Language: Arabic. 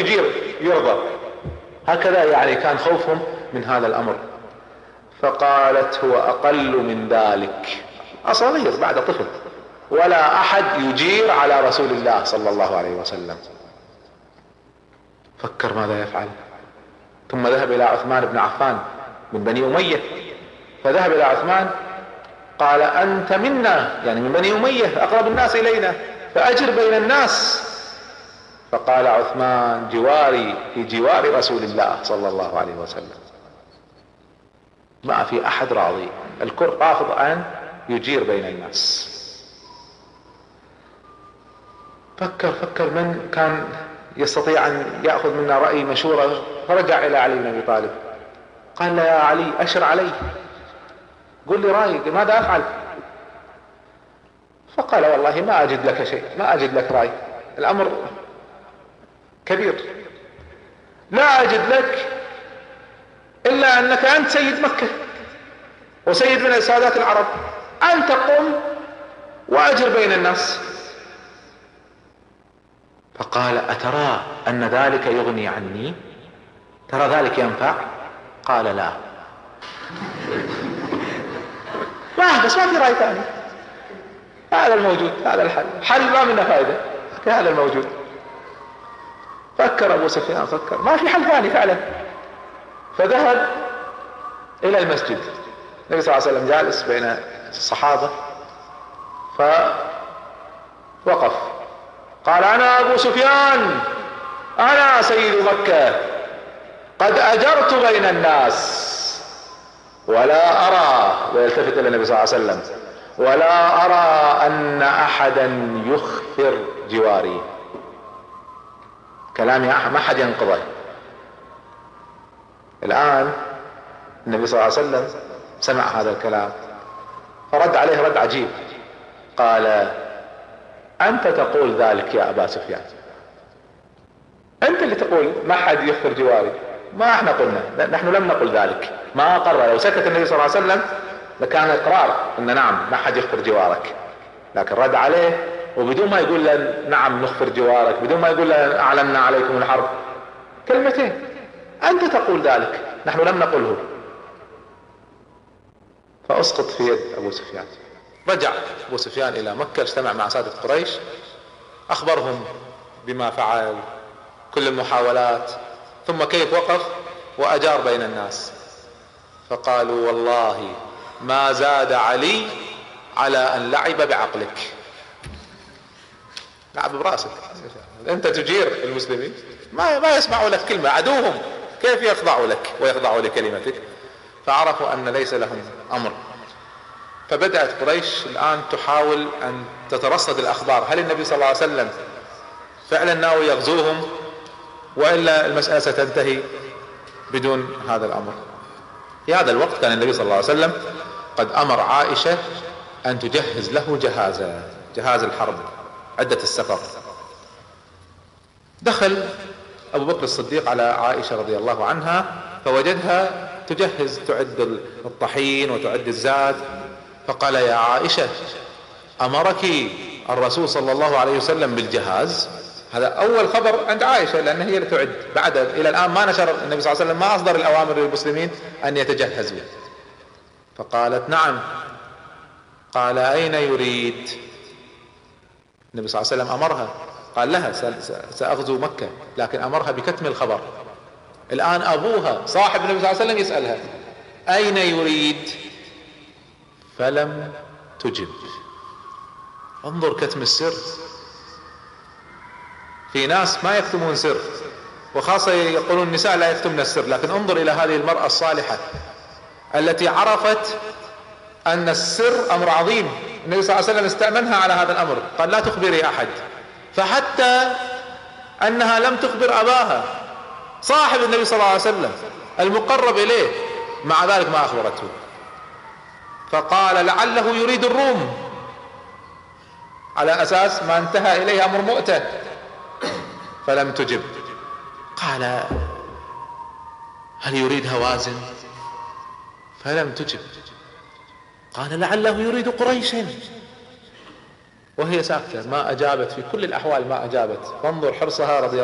يجير يرضى. هكذا يعني كان خوفهم من هذا الامر. فقالت هو اقل من ذلك، صغير بعد طفل، ولا احد يجير على رسول الله صلى الله عليه وسلم. فكر ماذا يفعل، ثم ذهب الى عثمان بن عفان من بني امية، فذهب الى عثمان قال انت منا، يعني من بني امية اقرب الناس الينا، فاجر بين الناس. فقال عثمان جواري في جوار رسول الله صلى الله عليه وسلم، ما في احد راضي، الكل رافض ان يجير بين الناس. فكر من كان يستطيع ان يأخذ منا رأي مشورة، فرجع الى علي بن ابي طالب قال له يا علي اشر علي، قل لي رأيك ماذا افعل؟ فقال والله ما اجد لك شيء، ما اجد لك رأي، الامر كبير، لا اجد لك الا انك انت سيد مكة وسيد من سادات العرب، انت قم واجر بين الناس. فقال اترى ان ذلك يغني عني؟ ترى ذلك ينفع؟ قال لا. بس ما في رأي ثاني، هذا الموجود، هذا الحل ما منه فائدة، هذا الموجود. فكر ابو سفيان، فكر ما في حل ثاني فعلا، فذهب الى المسجد. النبي صلى الله عليه وسلم جالس بين الصحابة، فوقف قال انا ابو سفيان، انا سيد مكة، قد اجرت بين الناس، ولا ارى، ويلتفت الى النبي صلى الله عليه وسلم، ولا ارى ان احدا يخفر جواري. كلامي ما احد ينقضه. الان النبي صلى الله عليه وسلم سمع هذا الكلام، فرد عليه رد عجيب، قال انت تقول ذلك يا ابا سفيان، انت اللي تقول ما حد يخفر جواري، ما احنا قلنا، نحن لم نقل ذلك، ما اقر. لو سكت النبي صلى الله عليه وسلم لكان اقرار ان نعم ما حد يخفر جوارك، لكن رد عليه وبدون ما يقول له نعم نخفر جوارك، بدون ما يقول له اعلنا عليكم الحرب، كلمتين، انت تقول ذلك نحن لم نقله. فاسقط في يد ابو سفيان. رجع ابو سفيان الى مكة، اجتمع مع سادة قريش، اخبرهم بما فعل، كل المحاولات، ثم كيف وقف واجار بين الناس. فقالوا والله ما زاد علي على ان لعب بعقلك. لعب براسك، انت تجير المسلمين، ما يسمعوا لك كلمة، عدوهم كيف يخضعوا لك ويخضعوا لكلمتك؟ فعرفوا ان ليس لهم امر. فبدأت قريش الآن تحاول أن تترصد الأخبار، هل النبي صلى الله عليه وسلم فعلا ناوي يغزوهم، وإلا المسألة ستنتهي بدون هذا الأمر. في هذا الوقت كان النبي صلى الله عليه وسلم قد أمر عائشة أن تجهز له جهاز الحرب، عدة السفر. دخل أبو بكر الصديق على عائشة رضي الله عنها، فوجدها تجهز، تعد الطحين وتعد الزاد، فقال يا عائشة امرك الرسول صلى الله عليه وسلم بالجهاز؟ هذا اول خبر عند عائشة، لان هي اللي تعد، بعد الى الان ما نشر النبي صلى الله عليه وسلم، ما اصدر الاوامر للمسلمين ان يتجهزوا. فقالت نعم. قال اين يريد؟ النبي صلى الله عليه وسلم امرها، قال لها ساغزو مكة، لكن امرها بكتم الخبر. الان ابوها صاحب النبي صلى الله عليه وسلم يسألها اين يريد؟ فلم تجب. انظر كتم السر، في ناس ما يكتمون سر، وخاصة يقولون النساء لا يكتمن السر، لكن انظر الى هذه المرأة الصالحة التي عرفت ان السر امر عظيم. النبي صلى الله عليه وسلم استأمنها على هذا الامر، قال لا تخبري احد، فحتى انها لم تخبر اباها صاحب النبي صلى الله عليه وسلم المقرب اليه، مع ذلك ما اخبرته. فقال لعله يريد الروم، على اساس ما انتهى اليه امر مؤتة، فلم تجب. قال هل يريد هوازن؟ فلم تجب. قال لعله يريد قريشا، وهي ساكتة ما اجابت، في كل الاحوال ما اجابت. فانظر حرصها رضي